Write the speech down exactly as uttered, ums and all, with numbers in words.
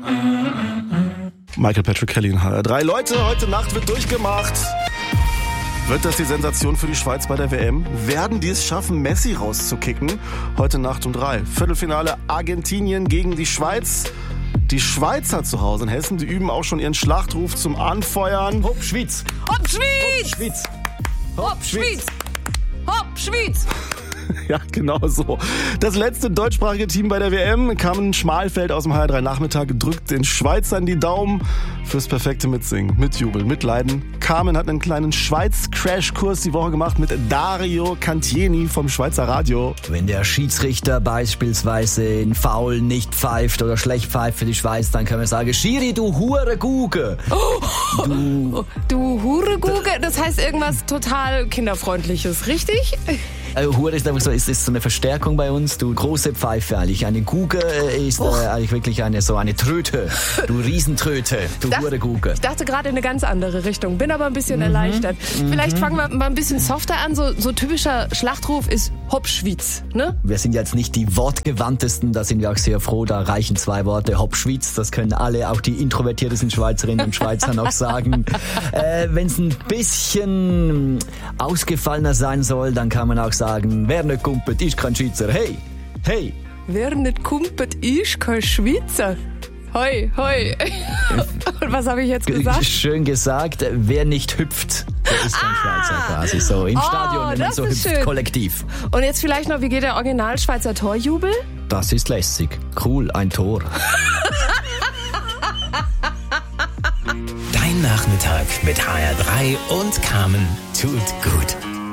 Michael Patrick Kelly in H R drei. Leute, heute Nacht wird durchgemacht. Wird das die Sensation für die Schweiz bei der W M? Werden die es schaffen, Messi rauszukicken? Heute Nacht um drei. Viertelfinale Argentinien gegen die Schweiz. Die Schweizer zu Hause in Hessen, die üben auch schon ihren Schlachtruf zum Anfeuern. Hopp, Schweiz! Hopp, Schweiz! Hopp, Schweiz! Hopp, Schweiz! Hopp, Schweiz! Ja, genau so. Das letzte deutschsprachige Team bei der W M, Carmen Schmalfeld aus dem H R drei Nachmittag, drückt den Schweizern die Daumen fürs perfekte Mitsingen, Mitjubeln, Mitleiden. Carmen hat einen kleinen Schweiz-Crashkurs die Woche gemacht mit Dario Cantieni vom Schweizer Radio. Wenn der Schiedsrichter beispielsweise in Foul nicht pfeift oder schlecht pfeift für die Schweiz, dann können wir sagen, Schiri, du Hurenguge. Oh, du, du Hurenguge, das heißt irgendwas total Kinderfreundliches, richtig? Also Hure ist einfach so, ist, ist so eine Verstärkung bei uns. Du große Pfeife eigentlich. Eine Guge ist äh, eigentlich wirklich eine so eine Tröte. Du Riesentröte. Du Hure-Guge. Ich dachte gerade in eine ganz andere Richtung. Bin aber ein bisschen mhm. erleichtert. Mhm. Vielleicht fangen wir mal ein bisschen softer an. So, so typischer Schlachtruf ist Hopp Schweiz, ne? Wir sind jetzt nicht die wortgewandtesten. Da sind wir auch sehr froh. Da reichen zwei Worte. Hopp Schweiz. Das können alle, auch die introvertiertesten Schweizerinnen und Schweizer noch sagen. Äh, Wenn es ein bisschen ausgefallener sein soll, dann kann man auch sagen, sagen, wer nicht kumpelt, ist kein Schweizer. Hey, hey. Wer nicht kumpelt, ist kein Schweizer. Hoi, hoi. Und was habe ich jetzt gesagt? Schön gesagt, wer nicht hüpft, der ist kein ah. Schweizer quasi. So im oh, Stadion, wenn man so hüpft, schön. Kollektiv. Und jetzt vielleicht noch, wie geht der Original-Schweizer Torjubel? Das ist lässig. Cool, ein Tor. Dein Nachmittag mit H R drei und Carmen tut gut.